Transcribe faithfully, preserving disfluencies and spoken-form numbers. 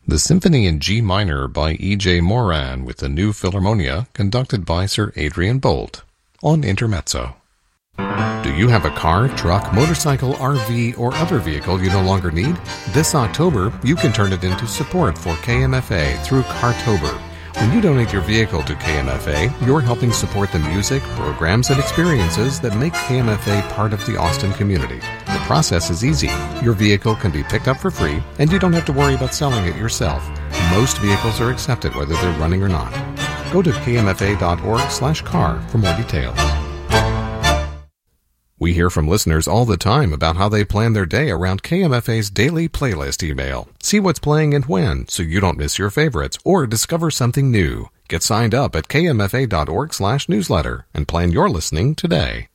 The Symphony in G Minor by E J Moran with the New Philharmonia, conducted by Sir Adrian Boult, on Intermezzo. Do you have a car, truck, motorcycle, R V, or other vehicle you no longer need? This October, you can turn it into support for K M F A through Cartober. When you donate your vehicle to K M F A, you're helping support the music, programs, and experiences that make K M F A part of the Austin community. The process is easy. Your vehicle can be picked up for free, and you don't have to worry about selling it yourself. Most vehicles are accepted whether they're running or not. Go to k m f a dot org slash car for more details. We hear from listeners all the time about how they plan their day around K M F A's daily playlist email. See what's playing and when, so you don't miss your favorites or discover something new. Get signed up at k m f a dot org slash newsletter and plan your listening today.